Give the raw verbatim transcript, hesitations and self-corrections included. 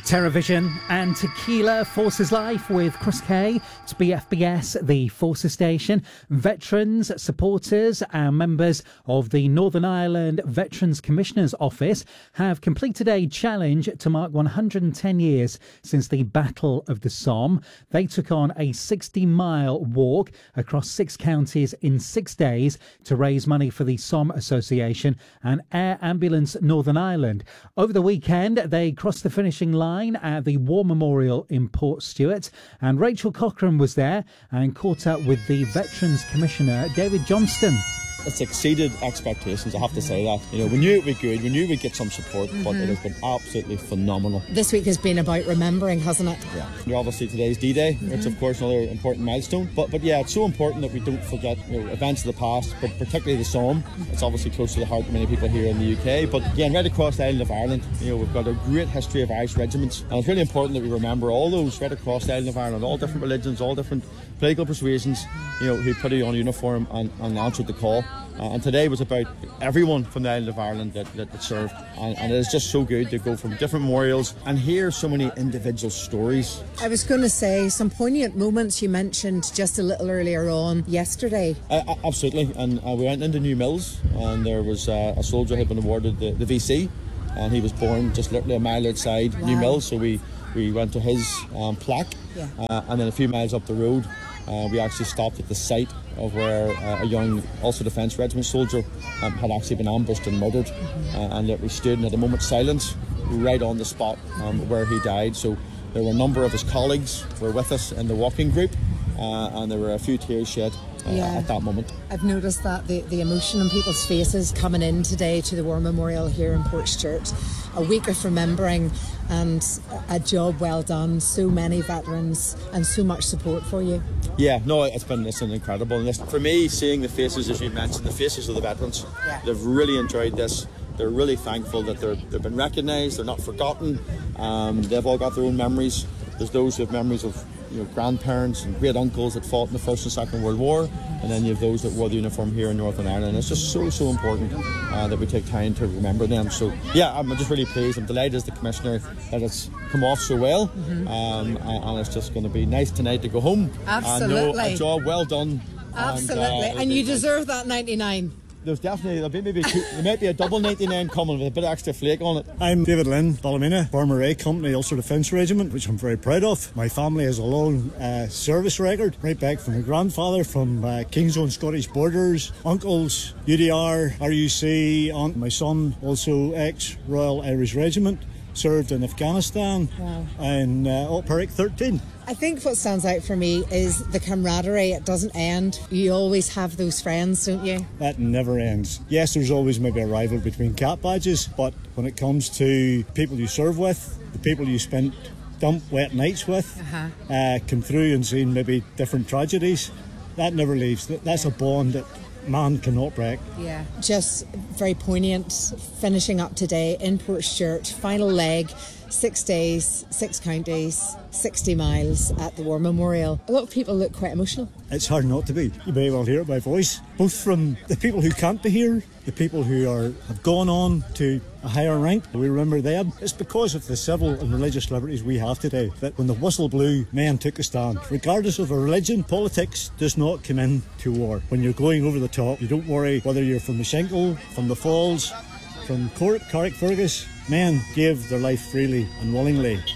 TerraVision and Tequila Forces Life with Chris Kay. It's B F B S, the Forces Station. Veterans, supporters and members of the Northern Ireland Veterans Commissioner's Office have completed a challenge to mark one hundred ten years since the Battle of the Somme. They took on a sixty mile walk across six counties in six days to raise money for the Somme Association and Air Ambulance Northern Ireland. Over the weekend, they crossed the finishing line at the War Memorial in Portstewart, and Rachel Cochrane was there and caught up with the Veterans Commissioner David Johnston. It's exceeded expectations, I have to say that. You know, we knew it would be good, we knew we'd get some support, mm-hmm. but it has been absolutely phenomenal. This week has been about remembering, hasn't it? Yeah. You know, obviously today's D-Day, mm-hmm. it's of course another important milestone, but but yeah, it's so important that we don't forget, you know, events of the past, but particularly the Somme. It's obviously close to the heart of many people here in the U K, but again, right across the island of Ireland, you know, we've got a great history of Irish regiments, and it's really important that we remember all those right across the island of Ireland, all different religions, all different political persuasions, you know, who put on a uniform and, and answered the call. Uh, and today was about everyone from the island of Ireland that, that, that served, and, and it is just so good to go from different memorials and hear so many individual stories. I was going to say some poignant moments you mentioned just a little earlier on yesterday. Uh, absolutely, and uh, we went into New Mills, and there was uh, a soldier who had been awarded the, the V C, and he was born just literally a mile outside wow. New Mills, so we, we went to his um, plaque, yeah. uh, and then a few miles up the road Uh, we actually stopped at the site of where uh, a young Ulster Defence Regiment soldier um, had actually been ambushed and murdered, mm-hmm. uh, and that we stood and had a moment's silence right on the spot um, where he died. So there were a number of his colleagues were with us in the walking group, uh, and there were a few tears shed uh, yeah. at that moment. I've noticed that the, the emotion on people's faces coming in today to the War Memorial here in Portstewart. A week of remembering and a job well done. So many veterans and so much support for you. Yeah, no, it's been it's been incredible. And this, for me, seeing the faces, as you mentioned, the faces of the veterans, yeah. they've really enjoyed this. They're really thankful that they're, they've been recognised, they're not forgotten. Um, they've all got their own memories. There's those who have memories of you know, grandparents and great uncles that fought in the First and Second World War, and then you have those that wore the uniform here in Northern Ireland. It's just so, so important uh, that we take time to remember them. So, yeah, I'm just really pleased. I'm delighted as the Commissioner that it's come off so well, mm-hmm. um, and, and it's just going to to be nice tonight to go home. Absolutely. And know a job well done. Absolutely. And, uh, and you deserve that ninety-nine. There's definitely, there'll be maybe two, there might be a double ninety-nine coming with a bit of extra flake on it. I'm David Lynn, Ballymena, former A Company Ulster Defence Regiment, which I'm very proud of. My family has a long uh, service record, right back from my grandfather, from uh, King's Own Scottish Borders, uncles, U D R, R U C, aunt, my son, also ex-Royal Irish Regiment, served in Afghanistan, wow. and uh, Alt Peric thirteen. I think what stands out for me is the camaraderie. It doesn't end. You always have those friends, don't you? That never ends. Yes, there's always maybe a rival between cap badges, but when it comes to people you serve with, the people you spent dump wet nights with, uh-huh. uh, come through and seen maybe different tragedies, that never leaves. That's a bond that man cannot break. Yeah, just very poignant. Finishing up today in Portstewart, final leg, six days, six counties, sixty miles at the War Memorial. A lot of people look quite emotional. It's hard not to be. You may well hear it by voice, both from the people who can't be here, the people who are have gone on to a higher rank. We remember them. It's because of the civil and religious liberties we have today that when the whistle blew, men took a stand. Regardless of a religion, politics does not come in to war. When you're going over the top, you don't worry whether you're from the Shingle, from the Falls, from Cork, Carrickfergus. Men gave their life freely and willingly